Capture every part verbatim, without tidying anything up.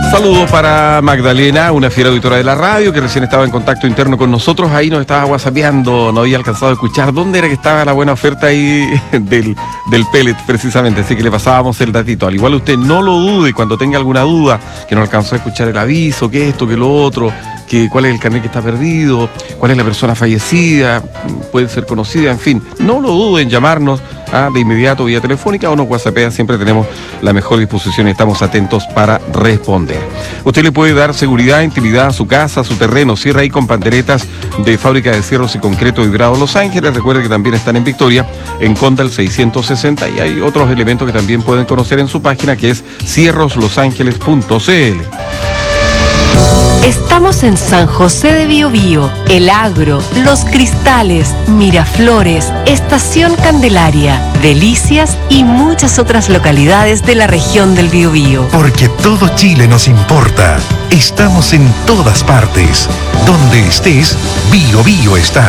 Saludos para Magdalena, una fiera auditora de la radio que recién estaba en contacto interno con nosotros. Ahí nos estaba whatsappeando, no había alcanzado a escuchar dónde era que estaba la buena oferta ahí del, del pellet precisamente. Así que le pasábamos el datito. Al igual usted no lo dude cuando tenga alguna duda, que no alcanzó a escuchar el aviso, que esto, que lo otro, que cuál es el carnet que está perdido, cuál es la persona fallecida, puede ser conocida, en fin. No lo dude en llamarnos ah, de inmediato vía telefónica o nos whatsappea. Siempre tenemos la mejor disposición y estamos atentos para responder. Usted le puede dar seguridad, intimidad a su casa, a su terreno. Cierra ahí con panderetas de Fábrica de Cierros y Concreto Vibrado Los Ángeles. Recuerde que también están en Victoria, en Condal seiscientos sesenta, y hay otros elementos que también pueden conocer en su página, que es cierros los ángeles punto c l. Estamos en San José de Biobío, El Agro, Los Cristales, Miraflores, Estación Candelaria, Delicias y muchas otras localidades de la región del Biobío. Porque todo Chile nos importa. Estamos en todas partes. Donde estés, Biobío está.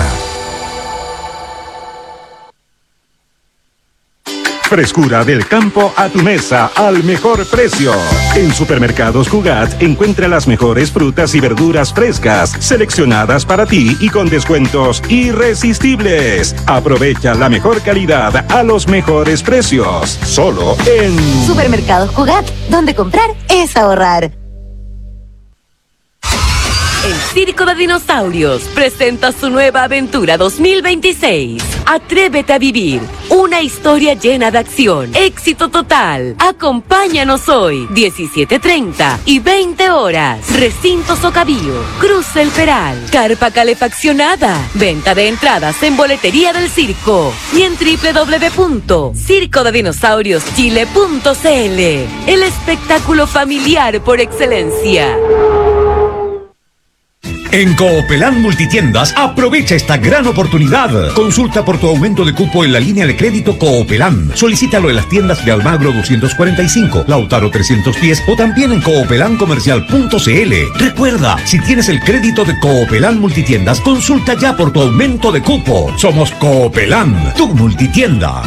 Frescura del campo a tu mesa al mejor precio. En Supermercados Cugat encuentra las mejores frutas y verduras frescas, seleccionadas para ti y con descuentos irresistibles. Aprovecha la mejor calidad a los mejores precios. Solo en Supermercados Cugat, donde comprar es ahorrar. El Circo de Dinosaurios presenta su nueva aventura dos mil veintiséis. Atrévete a vivir una historia llena de acción, éxito total. Acompáñanos hoy, diecisiete treinta y veinte horas. Recinto Socavío, Cruz El Peral, carpa calefaccionada. Venta de entradas en boletería del circo y en doble u doble u doble u punto circo de dinosaurios chile punto c l. El espectáculo familiar por excelencia. En Coopelán Multitiendas, aprovecha esta gran oportunidad. Consulta por tu aumento de cupo en la línea de crédito Coopelán. Solicítalo en las tiendas de Almagro doscientos cuarenta y cinco, Lautaro trescientos diez o también en coopelán comercial punto c l. Recuerda, si tienes el crédito de Coopelán Multitiendas, consulta ya por tu aumento de cupo. Somos Coopelán, tu multitienda.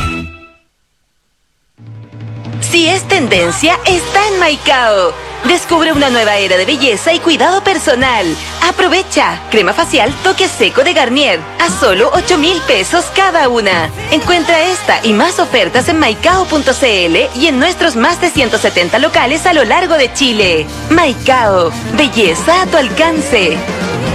Si es tendencia, está en Maicao. Descubre una nueva era de belleza y cuidado personal. Aprovecha. Crema facial Toque Seco de Garnier a solo ocho mil pesos cada una. Encuentra esta y más ofertas en maicao punto c l y en nuestros más de ciento setenta locales a lo largo de Chile. Maicao. Belleza a tu alcance.